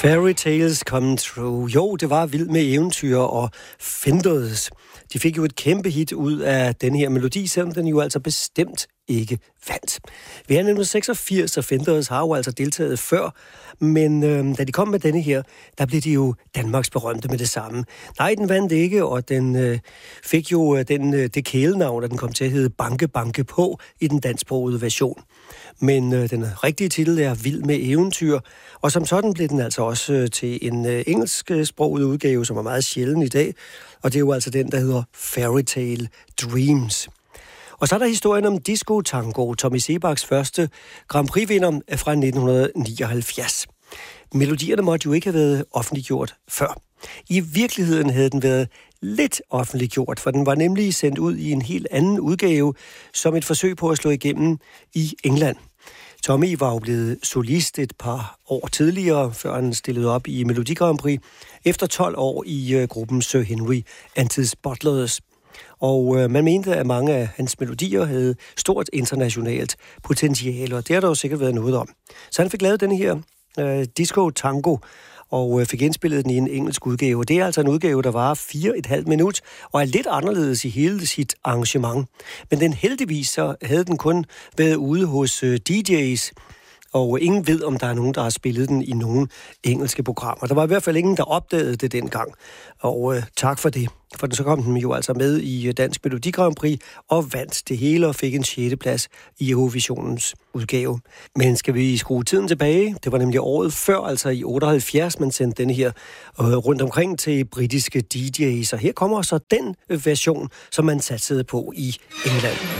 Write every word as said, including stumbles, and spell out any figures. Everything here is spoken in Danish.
Fairy tales come true. Jo, det var Vild med eventyr og Fenders. De fik jo et kæmpe hit ud af den her melodi, selvom den jo altså bestemt ikke vandt. Vi er nitten seksogfirs, og Fenders har jo altså deltaget før, men øh, da de kom med denne her, der blev de jo Danmarks berømte med det samme. Nej, den vandt ikke, og den øh, fik jo øh, den, øh, det kælenavn, at den kom til at hedde Banke Banke På i den dansksprogede version. Men øh, den rigtige titel er Vild med eventyr, og som sådan blev den altså også øh, til en øh, engelsksproget udgave, som er meget sjælden i dag, og det er jo altså den, der hedder Fairy Tale Dreams. Og så er der historien om Disco Tango, Tommy Sebaks første Grand Prix-vinder fra nitten nioghalvfjerds. Melodierne måtte jo ikke have været offentliggjort før. I virkeligheden havde den været lidt offentliggjort, for den var nemlig sendt ud i en helt anden udgave, som et forsøg på at slå igennem i England. Tommy var jo blevet solist et par år tidligere, før han stillede op i Melodi Grand Prix, efter tolv år i uh, gruppen Sir Henry and His Butlers. Og øh, man mente, at mange af hans melodier havde stort internationalt potentiale, og det har der jo sikkert været noget om. Så han fik lavet den her øh, Disco Tango, og øh, fik indspillet den i en engelsk udgave. Det er altså en udgave, der varer fire og et halvt minut, og er lidt anderledes i hele sit arrangement. Men den heldigvis så havde den kun været ude hos øh, D J's, og ingen ved, om der er nogen, der har spillet den i nogle engelske programmer. Der var i hvert fald ingen, der opdagede det dengang. Og øh, tak for det. For så kom den jo altså med i Dansk Melodi Grand Prix og vandt det hele og fik en sjette plads i Eurovisionens udgave. Men skal vi skrue tiden tilbage? Det var nemlig året før, altså i otteoghalvfjerds, man sendte den her øh, rundt omkring til britiske D J's. Og her kommer så den version, som man satsede på i England.